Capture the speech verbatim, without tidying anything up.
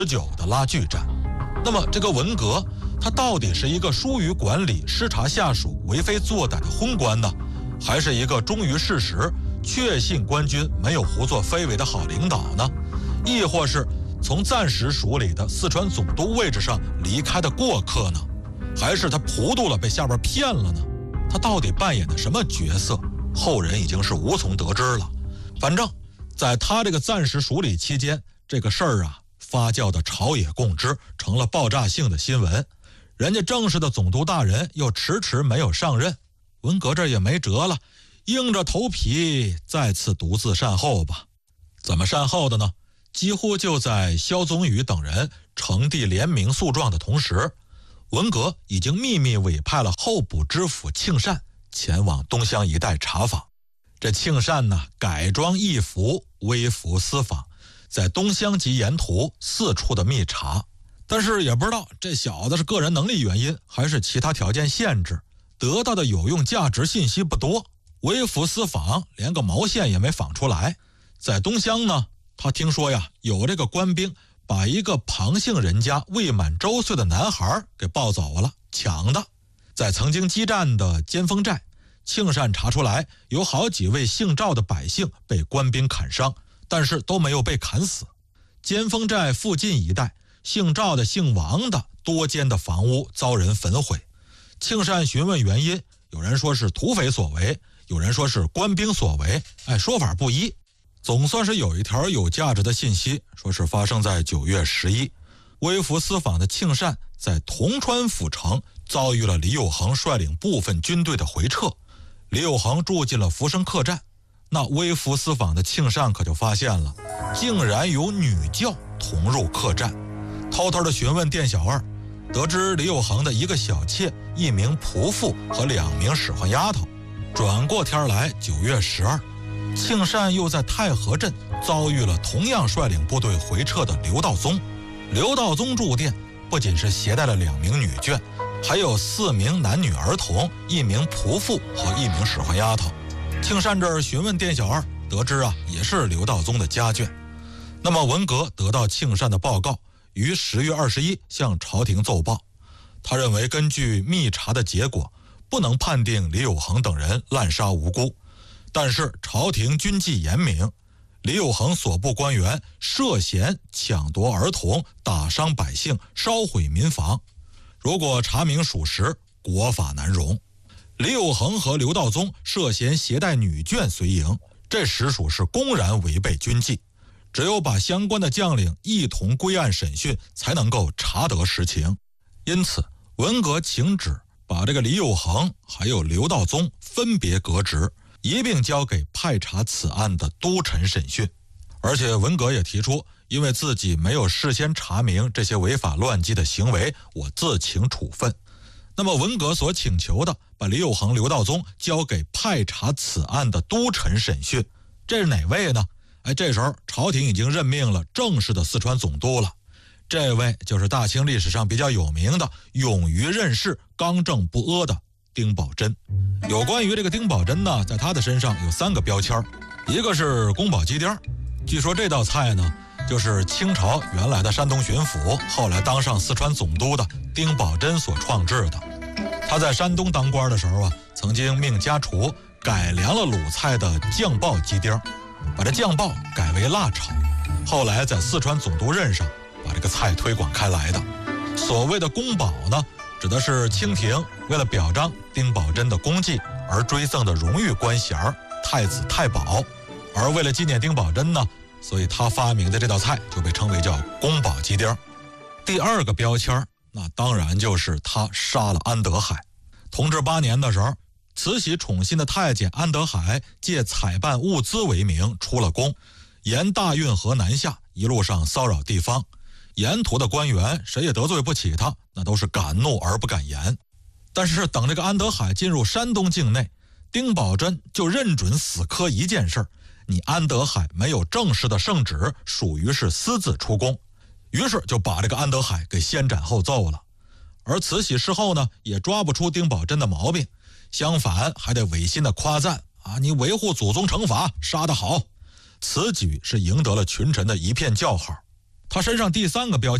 久的拉锯战。那么这个文革，他到底是一个疏于管理、失察下属、为非作歹的昏官呢，还是一个忠于事实、确信官军没有胡作非为的好领导呢？亦或是从暂时署理的四川总督位置上离开的过客呢？还是他糊涂了，被下边骗了呢？他到底扮演的什么角色？后人已经是无从得知了。反正在他这个暂时署理期间，这个事儿啊发酵的朝野共知，成了爆炸性的新闻。人家正式的总督大人又迟迟没有上任，文革这也没辙了，硬着头皮再次独自善后吧。怎么善后的呢？几乎就在萧宗禹等人呈递联名诉状的同时，文革已经秘密委派了候补知府庆善前往东乡一带查访。这庆善呢，改装义服，微服私访，在东乡及沿途四处的密查。但是也不知道这小子是个人能力原因，还是其他条件限制，得到的有用价值信息不多，微服私访连个毛线也没访出来。在东乡呢，他听说呀，有这个官兵把一个庞姓人家未满周岁的男孩给抱走了，抢的。在曾经激战的尖峰寨，庆善查出来有好几位姓赵的百姓被官兵砍伤，但是都没有被砍死。尖峰寨附近一带，姓赵的姓王的多间的房屋遭人焚毁。庆善询问原因，有人说是土匪所为，有人说是官兵所为，哎，说法不一。总算是有一条有价值的信息，说是发生在九月十一，微服私访的庆善在铜川府城遭遇了李有恒率领部分军队的回撤。李有恒住进了福生客栈，那微服私访的庆善可就发现了，竟然有女教同入客栈，偷偷的询问店小二，得知李有恒的一个小妾、一名仆妇和两名使唤丫头。转过天来，九月十二，庆善又在太和镇遭遇了同样率领部队回撤的刘道宗。刘道宗住店不仅是携带了两名女眷，还有四名男女儿童、一名仆妇和一名使唤丫头。庆善这儿询问店小二，得知啊也是刘道宗的家眷。那么文革得到庆善的报告，于十月二十一向朝廷奏报。他认为根据密查的结果，不能判定李有恒等人滥杀无辜，但是朝廷军纪严明，李有恒所部官员涉嫌抢夺儿童、打伤百姓、烧毁民房，如果查明属实，国法难容。李有恒和刘道宗涉嫌携带女眷随营，这实属是公然违背军纪，只有把相关的将领一同归案审讯，才能够查得实情。因此文革请旨把这个李有恒还有刘道宗分别革职，一并交给派查此案的督臣审讯。而且文革也提出，因为自己没有事先查明这些违法乱纪的行为，我自请处分。那么文革所请求的，把李有恒、刘道宗交给派查此案的督臣审讯，这是哪位呢？哎，这时候朝廷已经任命了正式的四川总督了。这位就是大清历史上比较有名的勇于任事、刚正不阿的丁宝桢。有关于这个丁宝桢呢，在他的身上有三个标签，一个是宫保鸡丁，据说这道菜呢就是清朝原来的山东巡抚，后来当上四川总督的丁宝桢所创制的。他在山东当官的时候啊，曾经命家厨改良了鲁菜的酱爆鸡丁，把这酱爆改为辣炒，后来在四川总督任上把这个菜推广开来的。所谓的宫保呢，指的是清廷为了表彰丁宝桢的功绩而追赠的荣誉官衔太子太保，而为了纪念丁宝桢呢，所以他发明的这道菜就被称为叫宫保鸡丁。第二个标签，那当然就是他杀了安德海。同治八年的时候，慈禧宠信的太监安德海借采办物资为名出了宫，沿大运河南下，一路上骚扰地方，沿途的官员谁也得罪不起他，那都是敢怒而不敢言。但是等这个安德海进入山东境内，丁宝桢就认准死磕一件事，你安德海没有正式的圣旨，属于是私自出宫，于是就把这个安德海给先斩后奏了。而慈禧事后呢，也抓不出丁宝桢的毛病，相反还得违心的夸赞啊，你维护祖宗惩罚，杀得好。此举是赢得了群臣的一片叫好。 他身上第三个标签